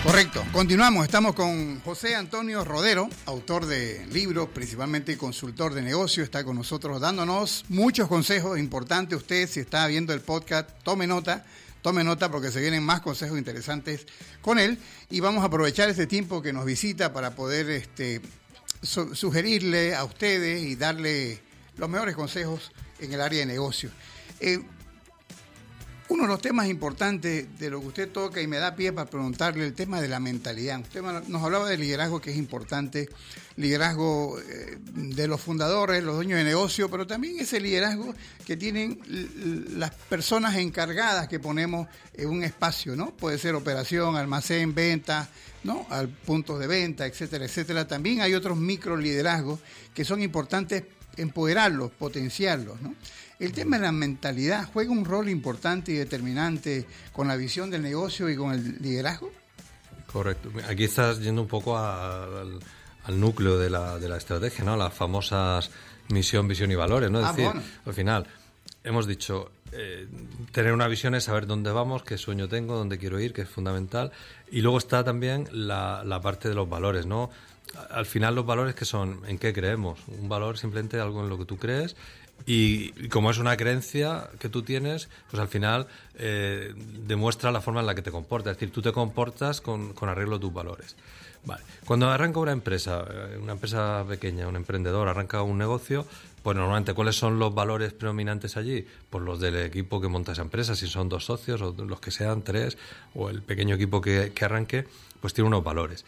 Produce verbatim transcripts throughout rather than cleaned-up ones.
Correcto. Continuamos. Estamos con José Antonio Rodero, autor de libros, principalmente consultor de negocio. Está con nosotros dándonos muchos consejos importantes. Usted, si está viendo el podcast, tome nota. Tome nota porque se vienen más consejos interesantes con él. Y vamos a aprovechar este tiempo que nos visita para poder este, su- sugerirle a ustedes y darle los mejores consejos en el área de negocio. Eh, Uno de los temas importantes de lo que usted toca, y me da pie para preguntarle, el tema de la mentalidad. Usted nos hablaba de liderazgo, que es importante, liderazgo eh, de los fundadores, los dueños de negocio, pero también ese liderazgo que tienen l- las personas encargadas que ponemos en un espacio, ¿no? Puede ser operación, almacén, venta, ¿no? Al puntos de venta, etcétera, etcétera. También hay otros micro liderazgos que son importantes empoderarlos, potenciarlos, ¿no? El tema de la mentalidad juega un rol importante y determinante con la visión del negocio y con el liderazgo. Correcto. Aquí estás yendo un poco a, al, al núcleo de la, de la estrategia, ¿no? Las famosas misión, visión y valores, ¿no? Es Ah, decir, bueno. al final hemos dicho, eh, tener una visión es saber dónde vamos, qué sueño tengo, dónde quiero ir, que es fundamental. Y luego está también la, la parte de los valores, ¿no? Al final los valores, que son en qué creemos. Un valor simplemente algo en lo que tú crees. Y, y como es una creencia que tú tienes, pues al final eh, demuestra la forma en la que te comportas. Es decir, tú te comportas con, con arreglo a tus valores. Vale. Cuando arranca una empresa, eh, una empresa pequeña, un emprendedor, arranca un negocio, pues normalmente, ¿cuáles son los valores predominantes allí? Pues los del equipo que monta esa empresa, si son dos socios o los que sean, tres, o el pequeño equipo que, que arranque, pues tiene unos valores.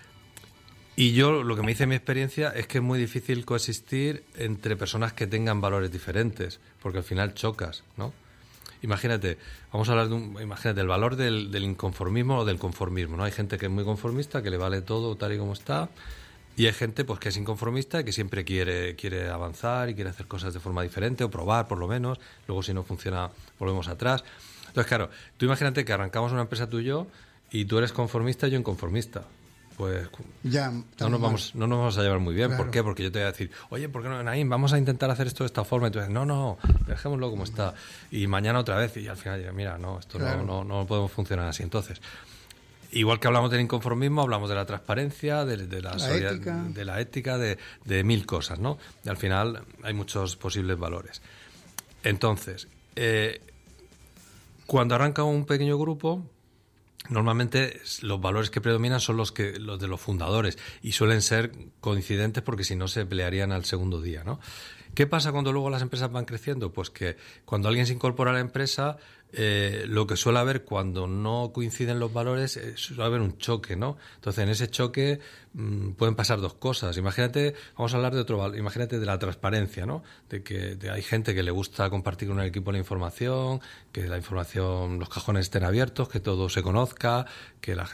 Y yo, lo que me dice mi experiencia es que es muy difícil coexistir entre personas que tengan valores diferentes, porque al final chocas, ¿no? Imagínate, vamos a hablar de un, imagínate el valor del, del inconformismo o del conformismo, ¿no? Hay gente que es muy conformista, que le vale todo tal y como está, y hay gente pues que es inconformista y que siempre quiere, quiere avanzar y quiere hacer cosas de forma diferente, o probar por lo menos, luego si no funciona volvemos atrás. Entonces, claro, tú imagínate que arrancamos una empresa tú y yo, y tú eres conformista y yo inconformista. Pues Ya, no nos, vamos, no nos vamos a llevar muy bien. Claro. ¿Por qué? Porque yo te voy a decir, oye, ¿por qué no, Naim? Vamos a intentar hacer esto de esta forma. Y tú dices, no, no, dejémoslo como está. Y mañana otra vez. Y al final, mira, no, esto Claro. no, no, no podemos funcionar así. Entonces, igual que hablamos del inconformismo, hablamos de la transparencia, de, de, la, La solidaridad, ética. de la ética, de, de mil cosas, ¿no? Y al final hay muchos posibles valores. Entonces, eh, cuando arranca un pequeño grupo, normalmente los valores que predominan son los que los de los fundadores y suelen ser coincidentes porque si no se pelearían al segundo día, ¿no? ¿Qué pasa cuando luego las empresas van creciendo? Pues que cuando alguien se incorpora a la empresa, eh, lo que suele haber cuando no coinciden los valores, eh, suele haber un choque, ¿no? Entonces, en ese choque mmm, pueden pasar dos cosas. Imagínate, vamos a hablar de otro valor, imagínate de la transparencia, ¿no? De que de, hay gente que le gusta compartir con el equipo la información, que la información, los cajones estén abiertos, que todo se conozca, que la